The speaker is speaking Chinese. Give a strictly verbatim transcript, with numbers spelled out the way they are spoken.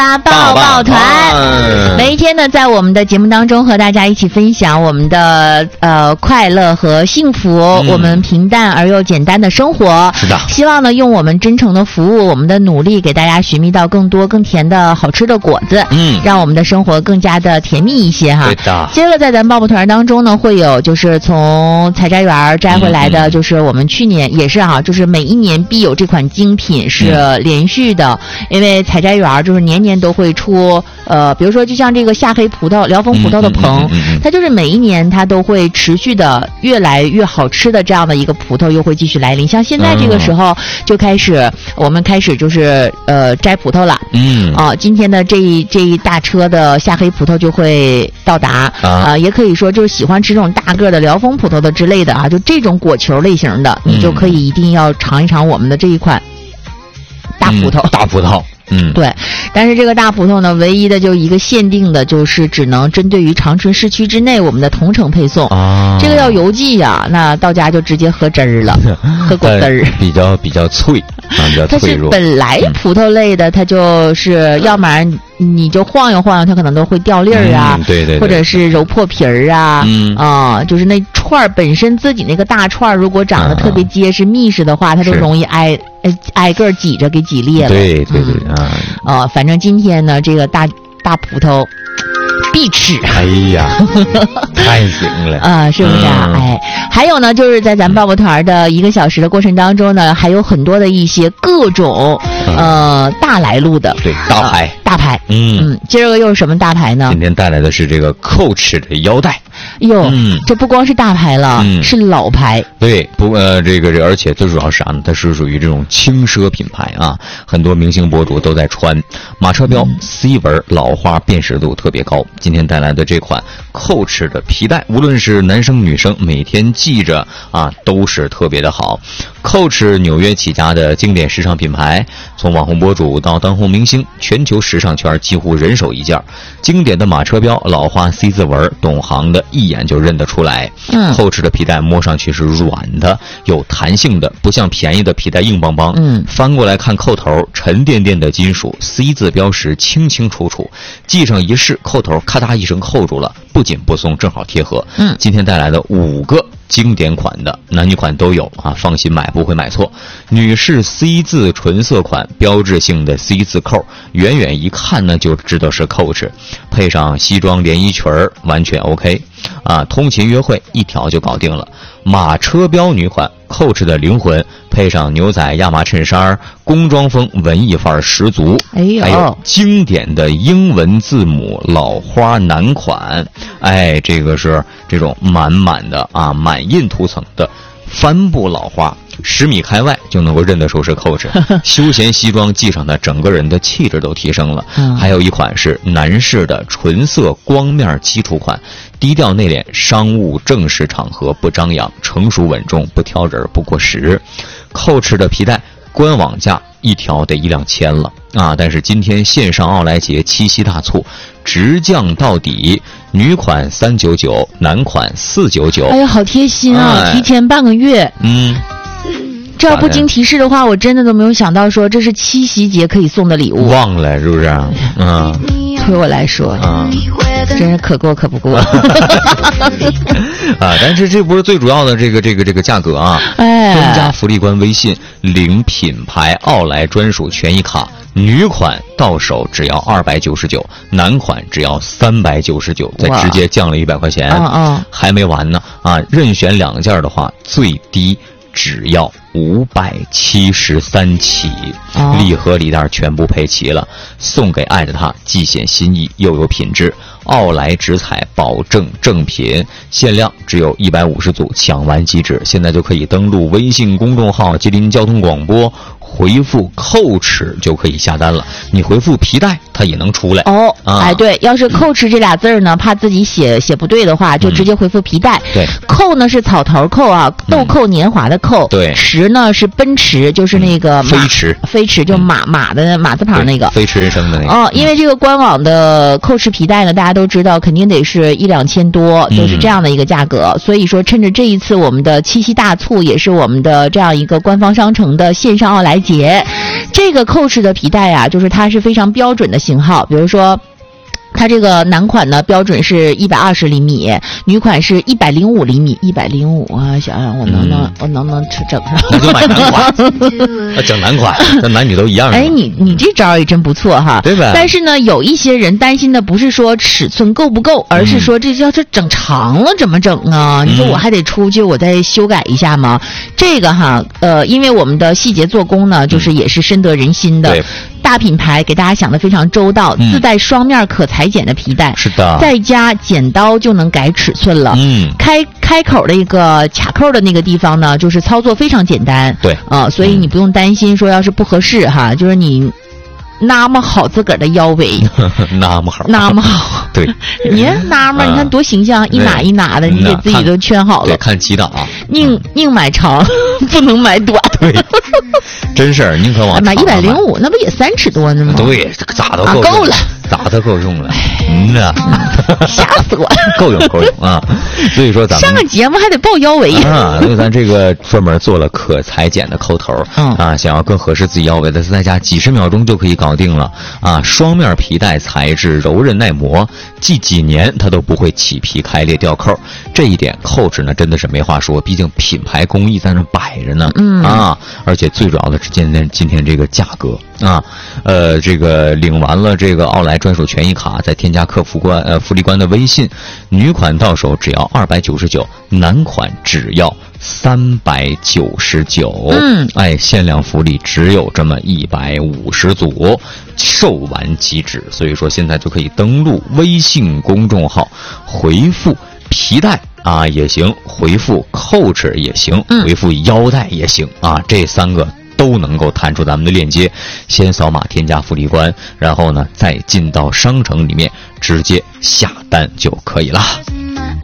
抱抱团，每一天呢，在我们的节目当中和大家一起分享我们的呃快乐和幸福、嗯，我们平淡而又简单的生活。 是的， 希望呢用我们真诚的服务，我们的努力，给大家寻觅到更多更甜的好吃的果子，嗯，让我们的生活更加的甜蜜一些哈。 对的。 接着在咱抱抱团当中呢，会有就是从采摘园摘回来的，就是我们去年也是哈，就是每一年必有这款精品是连续的，嗯、因为采摘园就是年年都会出，呃，比如说就像这个夏黑葡萄、辽丰葡萄的棚、嗯嗯嗯嗯，它就是每一年它都会持续的越来越好吃的这样的一个葡萄又会继续来临。像现在这个时候就开始，嗯、我们开始就是呃摘葡萄了，嗯啊，今天的这一这一大车的夏黑葡萄就会到达啊、呃，也可以说就是喜欢吃这种大个的辽丰葡萄的之类的啊，就这种果球类型的，你就可以一定要尝一尝我们的这一款大葡萄， 嗯、大葡萄。嗯， 对，但是这个大葡萄呢，唯一的就一个限定的，就是只能针对于长春市区之内我们的同城配送啊。这个要邮寄呀、啊，那到家就直接喝汁儿了，喝果汁儿， 比较比较脆啊，比较脆弱。 它是本来葡萄类的，嗯、它就是要不然你就晃悠晃悠，它可能都会掉粒儿啊、 嗯，对 对, 对， 或者是揉破皮儿啊，嗯啊，就是那串儿本身自己那个大串儿，如果长得特别结实、密实的话，它就容易挨。呃，挨个挤着给挤裂了。 对对对、嗯、啊！ 呃，反正今天呢，这个大大葡萄必吃。 哎呀，太行了啊！是不是啊？嗯、哎，还有呢，就是在咱抱抱团的一个小时的过程当中呢，还有很多的一些各种、嗯、呃大来路的， 对大牌、 呃、大牌。 嗯嗯，今儿个又是什么大牌呢？ 今天带来的是这个 Coach 的腰带。 哟、嗯，这不光是大牌了，嗯、是老牌。 对，不呃，这个而且最主要是啥呢？它是属于这种轻奢品牌啊，很多明星博主都在穿。马车标、嗯、C 纹老花辨识度特别高。今天带来的这款 Coach 的皮带，无论是男生女生，每天系着啊，都是特别的好。Coach 纽约起家的经典时尚品牌，从网红博主到当红明星，全球时尚圈几乎人手一件。经典的马车标、老花 C 字纹，懂行的一眼就认得出来。嗯 ，Coach 的皮带摸上去是软的，有弹性的，不像便宜的皮带硬邦邦。嗯，翻过来看扣头，沉甸甸的金属 C 字标识清清楚楚，系上一试，扣头咔嗒一声扣住了，不紧不松，正好贴合。嗯，今天带来的五个经典款的，男女款都有啊，放心买，不会买错。女士 C 字纯色款，标志性的 C 字扣，远远一看呢就知道是 Coach， 配上西装连衣裙儿，完全 OK。啊，通勤约会一条就搞定了。马车标女款 Coach 的灵魂，配上牛仔亚麻衬衫，工装风文艺范儿十足。哎呦，还有经典的英文字母老花男款，哎，这个是这种满满的啊，满印涂层的帆布老花。十米开外就能够认得出是 Coach， 休闲西装系上的整个人的气质都提升了。嗯、还有一款是男士的纯色光面基础款，低调内敛，商务正式场合不张扬，成熟稳重，不挑人不过时。Coach 的皮带官网价一条得一两千了啊！但是今天线上奥莱节七夕大促，直降到底，女款三九九，男款四九九。 哎呀，好贴心啊！哎、提前半个月。嗯。这要不经提示的话，我真的都没有想到说这是七夕节可以送的礼物。 忘了是不是？嗯， 对我来说，嗯，真是可过可不过。 啊，但是这不是最主要的这个这个这个价格啊！哎，专家福利官微信领品牌奥莱专属权益卡，女款到手只要二百九十九，男款只要三百九十九，再直接降了一百块钱。嗯嗯，还没完呢啊！任选两件的话，最低只要五百七十三起，哦、礼盒礼袋全部配齐了，送给爱着他，既显心意又有品质。奥莱直采，保证正品，限量只有一百五十组，抢完即止。现在就可以登录微信公众号吉林交通广播，回复Coach就可以下单了。你回复皮带，它也能出来。哦，啊、 哎，对，要是Coach这俩字儿呢，怕自己写写不对的话，就直接回复皮带。嗯、对，扣呢是草头扣啊，豆蔻年华的扣。对，驰呢是奔驰，就是那个飞驰， 飞驰就马、嗯、马的马字旁那个。 飞驰人生的那个。 哦，因为这个官网的Coach皮带呢，大家都知道肯定得是一两千多，都是这样的一个价格。嗯、所以说，趁着这一次我们的七夕大促，也是我们的这样一个官方商城的线上奥莱结。这个 Coach 的皮带啊，就是它是非常标准的型号，比如说。它这个男款呢，标准是一百二十厘米，女款是一百零五厘米，一百零五啊，想想我能不能、嗯、我能不能整上？ 那就买男款，整男款，那男女都一样。 哎，你你这招也真不错哈， 对吧？ 但是呢，有一些人担心的不是说尺寸够不够，而是说这要是整长了怎么整啊？嗯、你说我还得出去我再修改一下吗？这个哈，呃，因为我们的细节做工呢，就是也是深得人心的。 对。 大品牌给大家想得非常周到， 嗯、 自带双面可裁剪的皮带， 是的， 再加剪刀就能改尺寸了。 嗯， 开开口的一个卡扣的那个地方呢，就是操作非常简单。 对， 啊、呃，所以你不用担心说要是不合适哈，就是你。那么好自个儿的腰围， 那么好， 那么好， 对， 你那么、嗯、你看多形象，一码一码的，你给自己都圈好了。 对，看几档啊， 宁宁买长，不能买短。 对，真是宁可往买一百零五，那不也三尺多呢吗？ 对，咋都够、 啊、够了， 咋都够用了。嗯呐， 吓死我！ 够用够用啊！所以说咱们上个节目还得报腰围啊，所以咱这个专门做了可裁剪的扣头， 嗯啊，想要更合适自己腰围的，在家几十秒钟就可以搞定了啊！双面皮带材质柔韧耐磨，系几年它都不会起皮开裂掉扣，这一点Coach呢真的是没话说，毕竟品牌工艺在那摆着呢， 嗯啊，而且最主要的是今天今天这个价格啊，呃，这个领完了这个奥莱专属权益卡，再添加客服官呃福利官的微信，女款到手只要二百九十九，男款只要三百九十九。 嗯， 哎，限量福利只有这么一百五十组，售完即止。所以说现在就可以登录微信公众号，回复皮带啊也行，回复Coach也行，回复腰带也行啊，这三个都能够弹出咱们的链接，先扫码添加福利官，然后呢再进到商城里面直接下单就可以了。